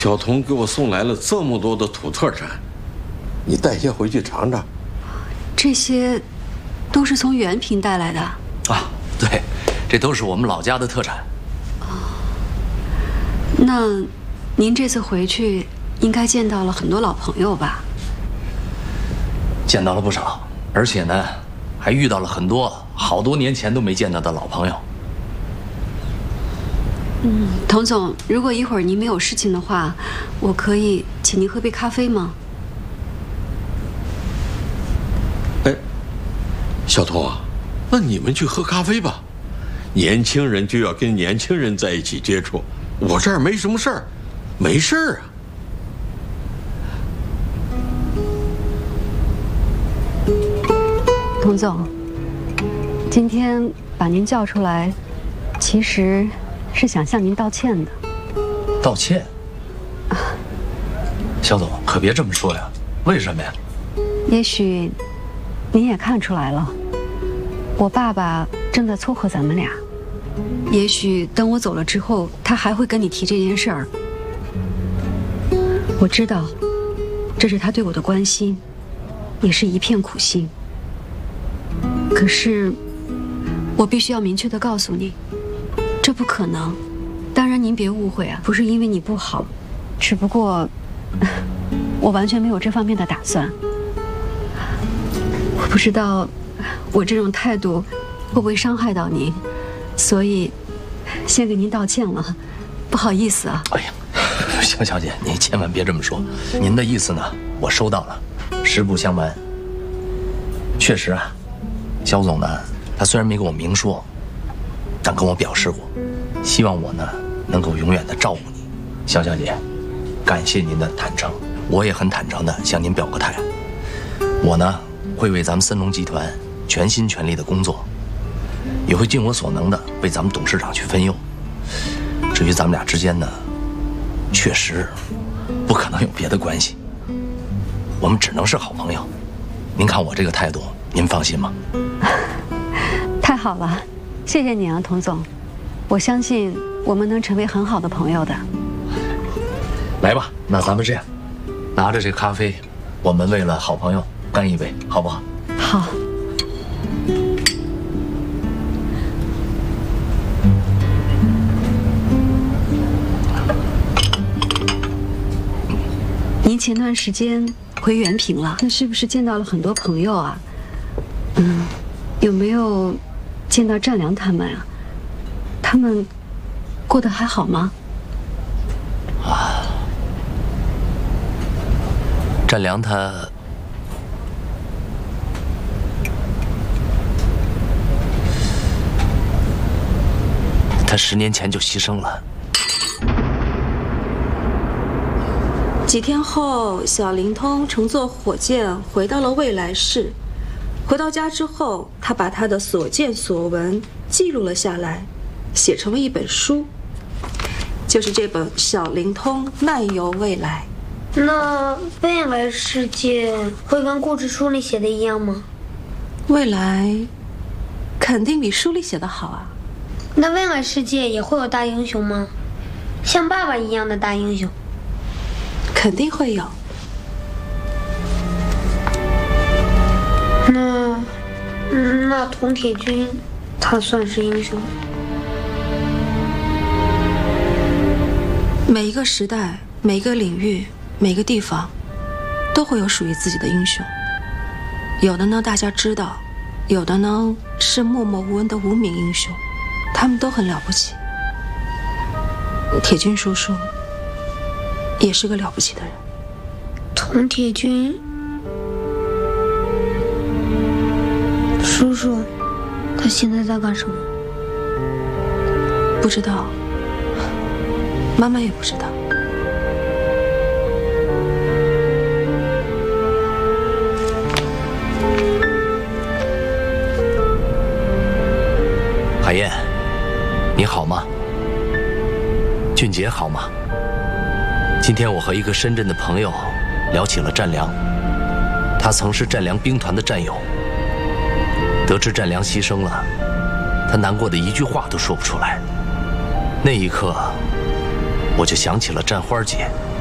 小童给我送来了这么多的土特产，你带些回去尝尝。 这些都是从原平带来的啊？对，这都是我们老家的特产。 那您这次回去应该见到了很多老朋友吧？ 见到了不少，而且呢，还遇到了很多好多年前都没见到的老朋友。 童总，如果一会儿您没有事情的话，我可以请您喝杯咖啡吗？ 哎，小童啊，那你们去喝咖啡吧。年轻人就要跟年轻人在一起接触，我这儿没什么事儿，没事儿啊。 童总，今天把您叫出来，其实是想向您道歉的。 道歉？肖总，可别这么说呀！为什么呀？ 也许您也看出来了，我爸爸正在撮合咱们俩。也许等我走了之后，他还会跟你提这件事儿。我知道，这是他对我的关心，也是一片苦心。可是，我必须要明确地告诉你，这不可能。当然，您别误会啊，不是因为你不好，只不过我完全没有这方面的打算。我不知道我这种态度会不会伤害到您，所以先给您道歉了，不好意思啊。 哎呀，肖小姐，您千万别这么说。您的意思呢，我收到了。实不相瞒，确实啊，肖总呢，他虽然没跟我明说，但跟我表示过，希望我呢能够永远的照顾你。肖小姐，感谢您的坦诚，我也很坦诚的向您表个态。我呢会为咱们森龙集团全心全力的工作，也会尽我所能的为咱们董事长去分忧。至于咱们俩之间呢，确实不可能有别的关系，我们只能是好朋友。您看我这个态度，您放心吗？ 太好了，谢谢你啊，童总。我相信我们能成为很好的朋友的。 来吧，那咱们这样，拿着这咖啡，我们为了好朋友干一杯，好不好？ 好。您前段时间回原平了，那是不是见到了很多朋友啊？有没有见到占良他们啊？他们过得还好吗？ 占良他10年前就牺牲了。 几天后，小灵通乘坐火箭回到了未来市。回到家之后，他把他的所见所闻记录了下来，写成了一本书，就是这本《小灵通漫游未来》。 那未来世界会跟故事书里写的一样吗？ 未来肯定比书里写的好啊。 那未来世界也会有大英雄吗？像爸爸一样的大英雄？ 肯定会有。 那铜铁军，他算是英雄？ 每一个时代、每一个领域、每个地方，都会有属于自己的英雄。有的呢，大家知道；有的呢，是默默无闻的无名英雄，他们都很了不起。铁军叔叔也是个了不起的人。 铜铁军叔叔，他现在在干什么？ 不知道，妈妈也不知道。 海燕，你好吗？俊杰好吗？今天我和一个深圳的朋友聊起了占良，他曾是占良兵团的战友。得知占良牺牲了，他难过的一句话都说不出来。那一刻， 我就想起了占花姐